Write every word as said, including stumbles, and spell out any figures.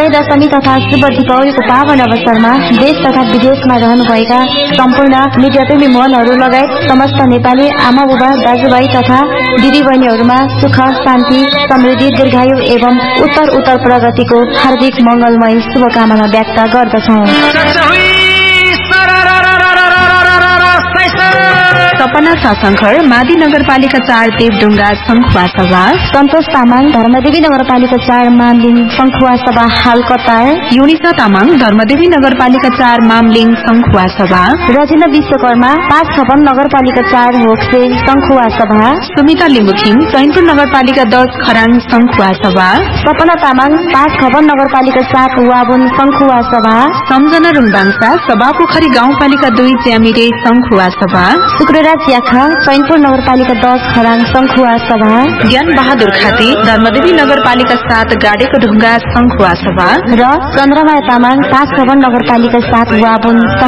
विजय दशमी तथा शुभ दीपावलीको पावन अवसरमा देश तथा विदेशमा रहनुभएका सम्पूर्ण मिडियाप्रेमी मनहरू लगायत समस्त नेपाली आमा बुबा दाजुभाइ तथा दिदीबहिनीहरूमा सुख शान्ति समृद्धि दीर्घायु एवं उत्तर उत्तर प्रगतिको हार्दिक मंगलमय शुभकामना व्यक्त गर्दछौं। सपना सासंखर मादी नगरपालिका चार देवडुङ्गा संखुवा सभा, सन्तोष तामाङ धर्मदेवी नगरपालिका चार मामलिङ संखुवा सभा हाल कतार, युनिसा तामाङ धर्मदेवी नगरपालिका चार मामलिङ संखुवा सभा, रजिना विश्वकर्मा पाँच छपन नगरपालिका चार होक्से संखुवा सभा, सुमिता लिम्बुखिम चैनपुर नगरपालिका दस खराङ संखुवा सभा, सपना तामाङ पाँच छपन नगरपालिका सात वाबुन संखुवा सभा, सम्झना रुङबाङसा सभापोखरी गाउँपालिका दुई ज्यामिरे संखुवा सभा, शुक्रराज याखा चैनपुर नगरपालिका दस खराङ संखुवा सभा, ज्ञान बहादुर खाती धर्मदेवी नगरपालिका सात गाडेको ढुङ्गा संखुवा सभा र चन्द्रमाया तामाङ पाँच छपन नगरपालिका सात वाबुन